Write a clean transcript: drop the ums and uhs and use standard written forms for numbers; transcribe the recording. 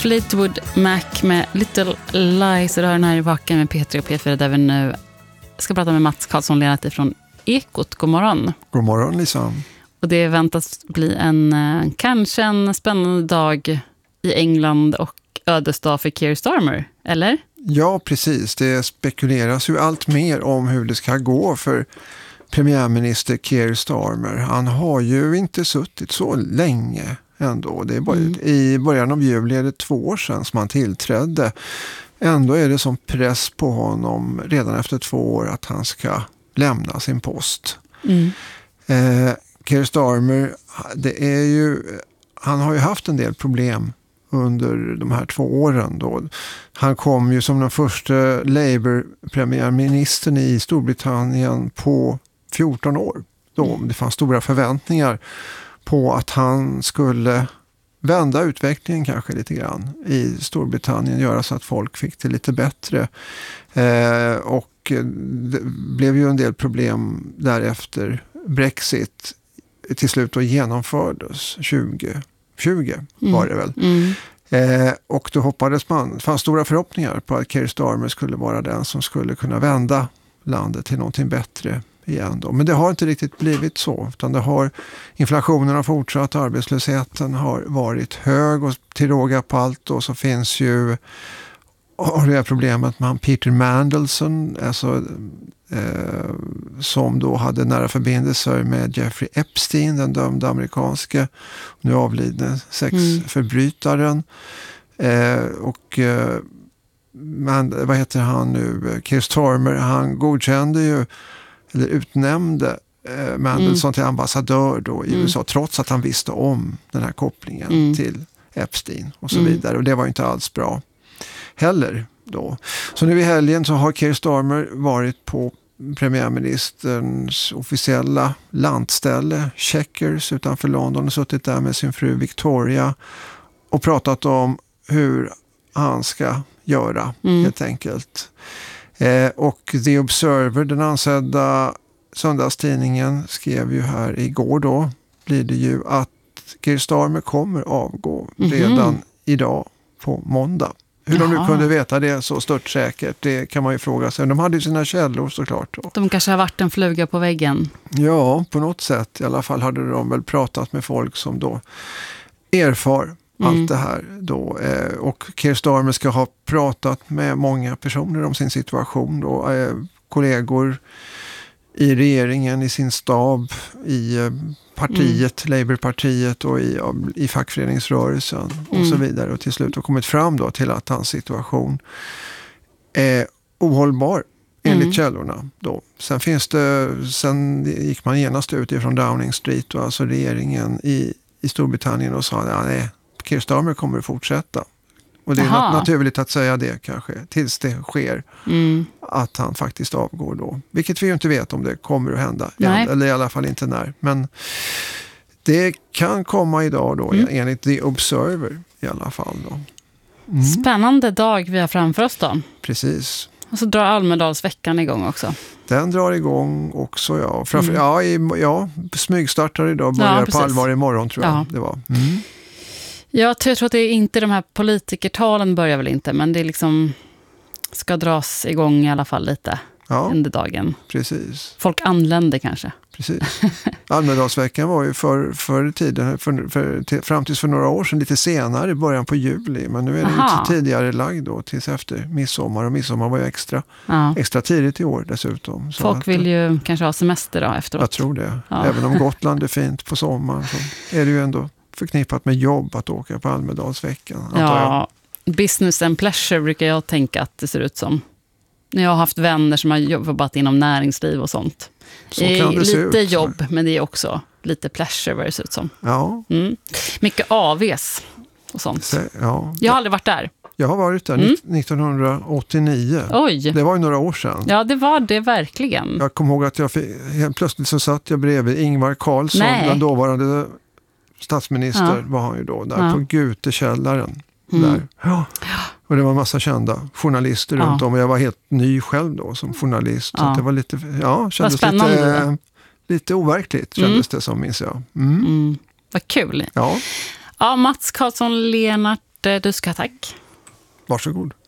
Fleetwood Mac med Little Lies. Och du har den här i Vaken med P3 och P4 där vi nu ska prata med Mats Karlsson Lenart ifrån Ekot. God morgon. God morgon Lisa. Och det väntas bli kanske en spännande dag i England och ödesdag för Keir Starmer, eller? Ja, precis. Det spekuleras ju allt mer om hur det ska gå för premiärminister Keir Starmer. Han har ju inte suttit så länge ändå. Det är bara, i början av juli är det 2 år sedan som han tillträdde. Ändå är det som press på honom redan efter 2 år att han ska lämna sin post. Keir Starmer, han har ju haft en del problem under de här 2 åren då. Han kom ju som den första Labour-premiärministern i Storbritannien på 14 år. Då det fanns stora förväntningar på att han skulle vända utvecklingen kanske lite grann i Storbritannien, göra så att folk fick det lite bättre. Och det blev ju en del problem därefter. Brexit till slut då genomfördes 2020 var det väl. Och då hoppades det fanns stora förhoppningar på att Keir Starmer skulle vara den som skulle kunna vända landet till någonting bättre igen då. Men det har inte riktigt blivit så, utan inflationen har fortsatt, arbetslösheten har varit hög och till råga på allt då så finns ju det här problemet med Peter Mandelson, alltså, som då hade nära förbindelser med Jeffrey Epstein, den dömda amerikanske, nu avlidne sexförbrytaren. Men vad heter han nu? Keir Starmer, han godkände ju eller utnämnde Mandelson till ambassadör då i USA, trots att han visste om den här kopplingen till Epstein och så vidare. Och det var inte alls bra heller då. Så nu i helgen så har Keir Starmer varit på premiärministerns officiella landställe Chequers utanför London och suttit där med sin fru Victoria och pratat om hur han ska göra helt enkelt. Och The Observer, den ansedda söndagstidningen, skrev ju här igår då, blir det ju att Keir Starmer kommer avgå redan idag på måndag. Hur de nu kunde veta det så stört säkert, det kan man ju fråga sig. De hade ju sina källor såklart då. De kanske har varit en fluga på väggen. Ja, på något sätt. I alla fall hade de väl pratat med folk som då erfar allt det här då. Och Keir Starmer ska ha pratat med många personer om sin situation då. Kollegor i regeringen, i sin stab, i partiet, Labourpartiet och i fackföreningsrörelsen och så vidare. Och till slut har kommit fram då till att hans situation är ohållbar enligt källorna då. Sen gick man genast ut ifrån Downing Street och alltså regeringen i Storbritannien och sa att nej, Keir Starmer kommer att fortsätta. Och det är naturligt att säga det kanske tills det sker att han faktiskt avgår då. Vilket vi ju inte vet om det kommer att hända. Eller i alla fall inte när. Men det kan komma idag då enligt The Observer i alla fall då. Spännande dag vi har framför oss då. Precis. Och så drar Almedalsveckan igång också. Den drar igång också, ja. Smygstartar idag, börjar på allvar imorgon tror jag det var. Jag tror att det är inte de här politikertalen börjar väl inte, men det är liksom ska dras igång i alla fall lite under dagen. Precis. Folk anländer kanske. Precis. Almedalsveckan var ju förr i tiden, fram tills för några år sedan, lite senare i början på juli. Men nu är det lite tidigare lagd då, tills efter midsommar. Och midsommar var ju extra tidigt i år dessutom. Så folk vill ju kanske ha semester då efteråt. Jag tror det. Även om Gotland är fint på sommaren så är det ju ändå förknippat med jobb att åka på Almedalsveckan. Ja, business and pleasure brukar jag tänka att det ser ut som. Jag har haft vänner som har jobbat inom näringsliv och sånt. Så kan det se ut. Lite jobb, men det är också lite pleasure vad det ser ut som. Ja. Mycket AVs och sånt. Jag har aldrig varit där. Jag har varit där 1989. Oj. Det var ju några år sedan. Ja, det var det verkligen. Jag kommer ihåg att helt plötsligt så satt jag bredvid Ingvar Carlsson, den dåvarande statsminister var han ju då, där på Gutekällaren. Där. Ja. Och det var en massa kända journalister runt om och jag var helt ny själv då som journalist. Så det var lite, kändes lite overkligt kändes det som, minns jag. Vad kul. Ja. Mats Karlsson Lenart, Du ska tack. Varsågod.